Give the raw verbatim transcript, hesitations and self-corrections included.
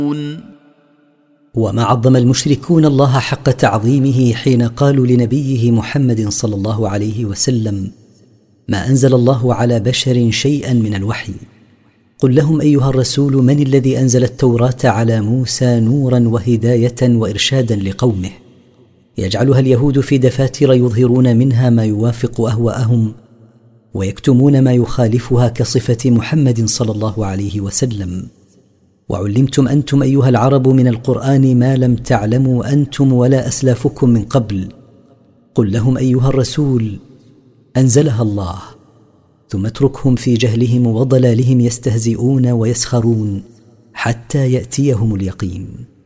وما عظم المشركون الله حق تعظيمه حين قالوا لنبيه محمد صلى الله عليه وسلم: ما أنزل الله على بشر شيئا من الوحي. قل لهم أيها الرسول: من الذي أنزل التوراة على موسى نورا وهداية وإرشادا لقومه، يجعلها اليهود في دفاتر يظهرون منها ما يوافق أهواءهم ويكتمون ما يخالفها كصفة محمد صلى الله عليه وسلم. وعلمتم أنتم أيها العرب من القرآن ما لم تعلموا أنتم ولا أسلافكم من قبل. قل لهم أيها الرسول: أنزلها الله، ثم اتركهم في جهلهم وضلالهم يستهزئون ويسخرون حتى يأتيهم اليقين.